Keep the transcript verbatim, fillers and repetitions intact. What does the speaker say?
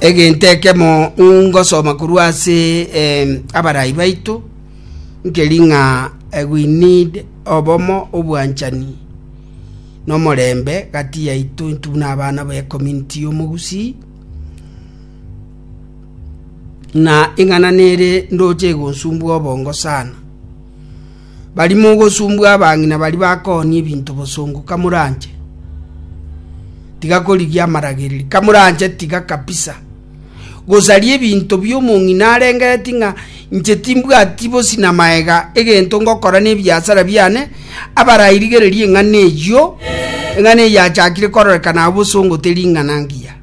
egenteke mo ngosoma kuruase eh, abarai baitu nkelinga uh, we need obomo obwanchani no morembe gati ya itu ntuna abana ba community omugusi na ingana nere ndoje gonsumbu obongo sana bali mu gosumbu abangina bali bakoni ebintu bosongo kamuranje tiga koligia maragiri kamuranje tiga kabisa gozalie bintu byo mungina arengetinga nchetimbu atibo sina maega egento ngokora ne byasara byane abarayirigererie ngane yo ngane ya chakire kororeka na busongo telinga nangia